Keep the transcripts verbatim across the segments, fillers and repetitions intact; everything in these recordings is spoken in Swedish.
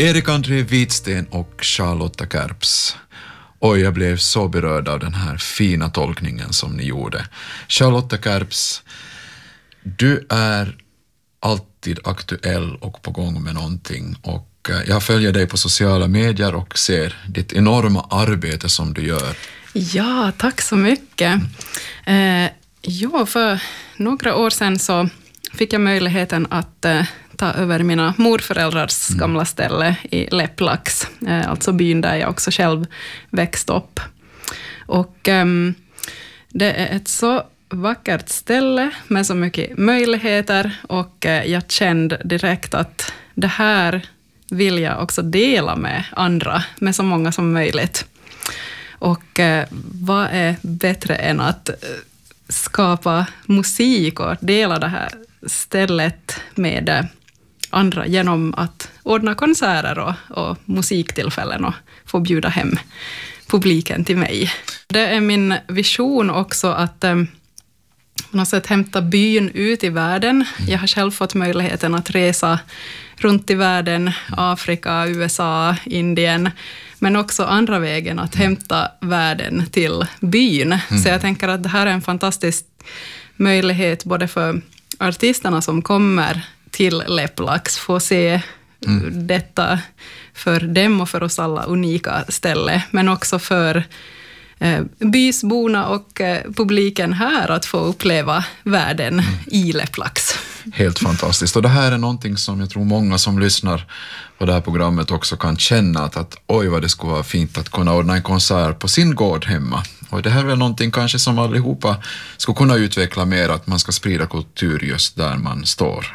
Erik André Widsten och Charlotta Kärps. Oj, jag blev så berörd av den här fina tolkningen som ni gjorde. Charlotta Kärps, du är alltid aktuell och på gång med någonting, och jag följer dig på sociala medier och ser ditt enorma arbete som du gör. Ja, tack så mycket. Eh, ja, för några år sedan så fick jag möjligheten att eh, ta över mina morföräldrars mm. gamla ställe i Lepplax, eh, alltså byn där jag också själv växte upp. Och eh, det är ett så vackert ställe med så mycket möjligheter, och eh, jag kände direkt att det här vill jag också dela med andra, med så många som möjligt. Och eh, vad är bättre än att eh, skapa musik och dela det här stället med eh, andra genom att ordna konserter och, och musiktillfällen och få bjuda hem publiken till mig. Det är min vision också att eh, på något sätt hämta byn ut i världen. Jag har själv fått möjligheten att resa runt i världen, Afrika, U S A, Indien, men också andra vägen att hämta världen till byn. Mm. Så jag tänker att det här är en fantastisk möjlighet både för artisterna som kommer till Lepplax, få se mm. detta för dem och för oss alla unika ställe, men också för eh, bysborna och eh, publiken här att få uppleva världen mm. i Lepplax. Helt fantastiskt. Och det här är någonting som jag tror många som lyssnar på det här programmet också kan känna att, att oj vad det skulle vara fint att kunna ordna en konsert på sin gård hemma. Och det här är väl någonting kanske som allihopa skulle kunna utveckla mer, att man ska sprida kultur just där man står.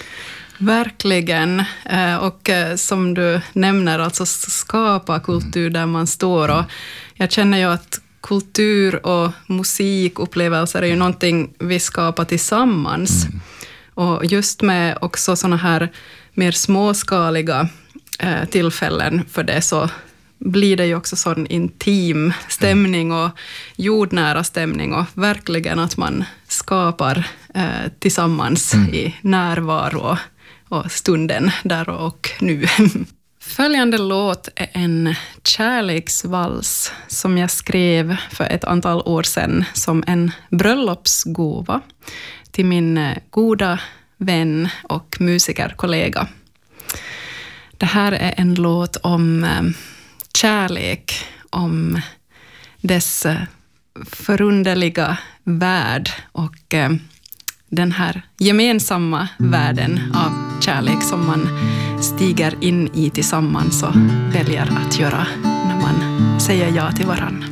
Verkligen. Och som du nämner, alltså skapa kultur där man står. Och jag känner ju att kultur och musikupplevelser är ju någonting vi skapar tillsammans. Mm. Och just med också såna här mer småskaliga eh, tillfällen för det, så blir det ju också sån intim stämning och jordnära stämning, och verkligen att man skapar eh, tillsammans mm. i närvaro och stunden där och nu. Följande låt är en kärleksvals som jag skrev för ett antal år sedan som en bröllopsgåva till min goda vän och musikerkollega. Det här är en låt om kärlek, om dess förunderliga värld och den här gemensamma världen av kärlek som man stiger in i tillsammans och väljer att göra när man säger ja till varann.